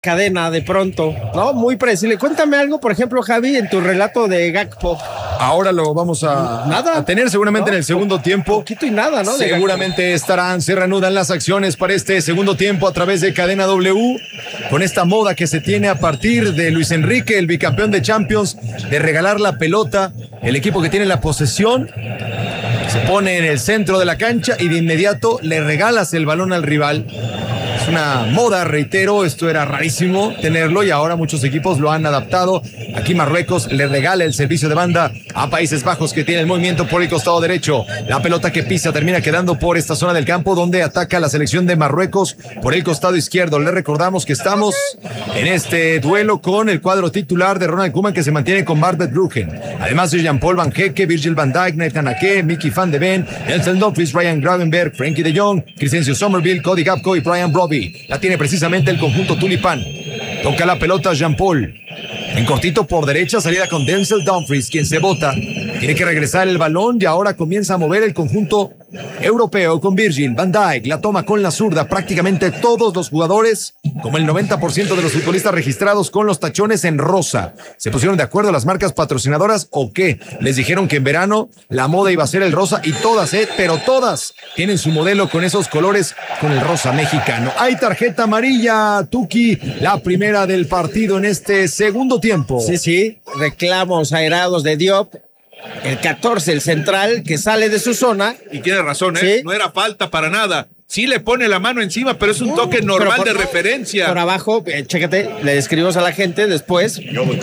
cadena de pronto, ¿no? Muy predecible. Cuéntame algo, por ejemplo, Javi, en tu relato de Gakpo. Ahora lo vamos a tener seguramente, ¿no? En el segundo tiempo. Poquito y nada, ¿no? Seguramente se reanudan las acciones para este segundo tiempo a través de Cadena W, con esta moda que se tiene a partir de Luis Enrique, el bicampeón de Champions, de regalar la pelota. El equipo que tiene la posesión se pone en el centro de la cancha y de inmediato le regalas el balón al rival. Es una moda, reitero, esto era rarísimo tenerlo y ahora muchos equipos lo han adaptado. Aquí Marruecos le regala el servicio de banda a Países Bajos, que tiene el movimiento por el costado derecho. La pelota que pisa termina quedando por esta zona del campo donde ataca la selección de Marruecos por el costado izquierdo. Le recordamos que estamos en este duelo con el cuadro titular de Ronald Koeman, que se mantiene con Bart Verbruggen. Además de Jean-Paul Van Hecke, Virgil van Dijk, Nathan Ake, Mickey van de Ven, Denzel Dumfries, Ryan Gravenberch, Frenkie de Jong, Crescencio Somerville, Cody Gakpo y Brian Brobbey. La tiene precisamente el conjunto tulipán. Toca la pelota Jean-Paul. En cortito por derecha, salida con Denzel Dumfries, quien se bota. Tiene que regresar el balón y ahora comienza a mover el conjunto europeo con Virgil van Dijk. La toma con la zurda. Prácticamente todos los jugadores, como el 90% de los futbolistas registrados, con los tachones en rosa. ¿Se pusieron de acuerdo las marcas patrocinadoras o qué? Les dijeron que en verano la moda iba a ser el rosa y todas, pero todas tienen su modelo con esos colores, con el rosa mexicano. Hay tarjeta amarilla, Tuki, la primera del partido en este segundo tiempo. Sí, reclamos airados de Diop. El 14, el central, que sale de su zona. Y tiene razón, ¿Sí? No era falta para nada. Sí le pone la mano encima, pero es un toque normal de referencia. Por abajo, chécate, le describimos a la gente después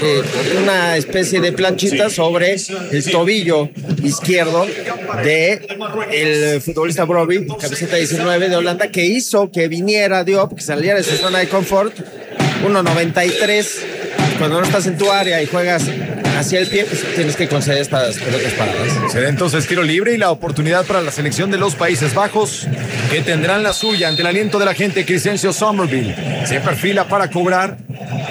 una especie de planchita sobre el tobillo izquierdo de el futbolista Brobbey, camiseta 19 de Holanda, que hizo que viniera Diop, que saliera de su zona de confort, 1.93. Cuando no estás en tu área y juegas hacia el pie, pues tienes que conceder estas pelotas paradas. Será entonces tiro libre y la oportunidad para la selección de los Países Bajos, que tendrán la suya ante el aliento de la gente. Crescencio Somerville se perfila para cobrar,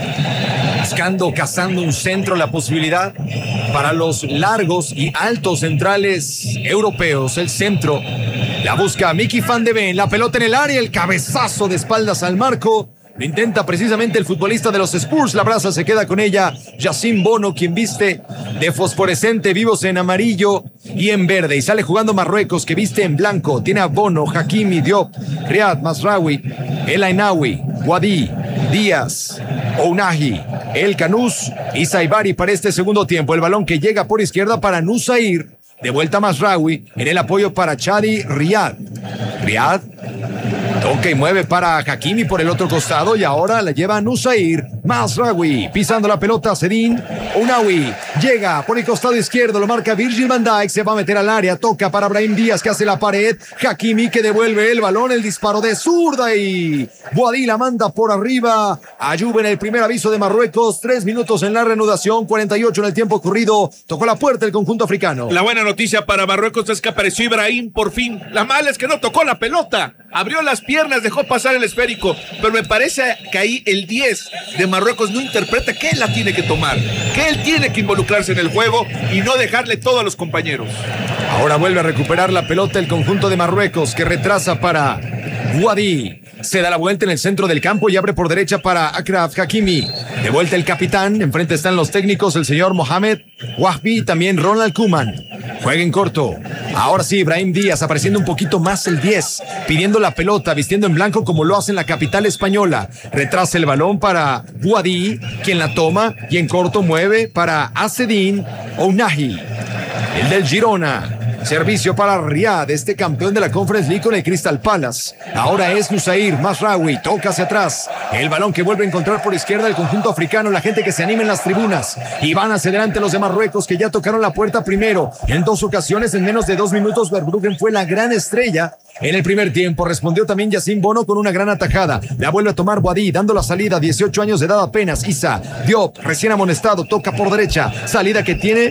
buscando, cazando un centro, la posibilidad para los largos y altos centrales europeos. El centro la busca Mickey van de Ven, la pelota en el área, el cabezazo de espaldas al marco. Lo intenta precisamente el futbolista de los Spurs. La brasa se queda con ella. Yacine Bono, quien viste de fosforescente, vivos en amarillo y en verde. Y sale jugando Marruecos, que viste en blanco. Tiene a Bono, Hakimi, Diop, Riyad, Mazraoui, El Ainaoui, Wadi, Díaz, Ounahi, El Canous y Saibari para este segundo tiempo. El balón que llega por izquierda para Nusair. De vuelta Mazraoui en el apoyo para Chadi Riyad. Riyad toca y mueve para Hakimi por el otro costado y ahora la lleva Nusair. Mazraoui pisando la pelota. Sedin Ounahi llega por el costado izquierdo, lo marca Virgil van Dijk, se va a meter al área, toca para Brahim Díaz, que hace la pared. Hakimi, que devuelve el balón, el disparo de zurda y Boadí la manda por arriba. Ayub en el primer aviso de Marruecos. 3 minutos en la reanudación, 48 en el tiempo corrido. Tocó la puerta el conjunto africano. La buena noticia para Marruecos es que apareció Ibrahim por fin. La mala es que no tocó la pelota. Abrió las piernas, dejó pasar el esférico, pero me parece que ahí el 10 de Marruecos no interpreta que él la tiene que tomar, que él tiene que involucrarse en el juego y no dejarle todo a los compañeros. Ahora vuelve a recuperar la pelota el conjunto de Marruecos, que retrasa para Wadi. Se da la vuelta en el centro del campo y abre por derecha para Achraf Hakimi. De vuelta el capitán, enfrente están los técnicos, el señor Mohamed Wahbi y también Ronald Koeman. Juega en corto. Ahora sí, Brahim Díaz apareciendo un poquito más el 10, pidiendo la pelota, vistiendo en blanco como lo hace en la capital española. Retrasa el balón para Wadi, quien la toma y en corto mueve para Asedin Ounahi, el del Girona. Servicio para Riyad, este campeón de la Conference League con el Crystal Palace. Ahora es Nusair Mazraoui, toca hacia atrás. El balón que vuelve a encontrar por izquierda el conjunto africano, la gente que se anima en las tribunas. Y van hacia adelante los de Marruecos, que ya tocaron la puerta primero. En 2 ocasiones, en menos de 2 minutos, Verbruggen fue la gran estrella. En el primer tiempo respondió también Yacine Bono con una gran atajada. La vuelve a tomar Boadí, dando la salida, 18 años de edad apenas. Isa Diop, recién amonestado, toca por derecha. Salida que tiene...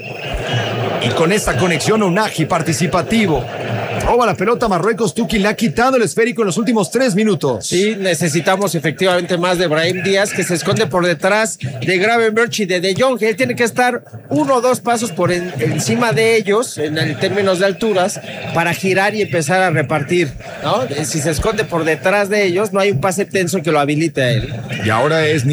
Y con esta conexión Ounahi participativo. Roba la pelota Marruecos. Tuki le ha quitado el esférico en los últimos 3 minutos. Sí, necesitamos efectivamente más de Brahim Díaz, que se esconde por detrás de Gravenberch y de Jong. Él tiene que estar 1 o 2 pasos por encima de ellos en términos de alturas para girar y empezar a repartir, ¿no? Si se esconde por detrás de ellos, no hay un pase tenso que lo habilite a él. Y ahora es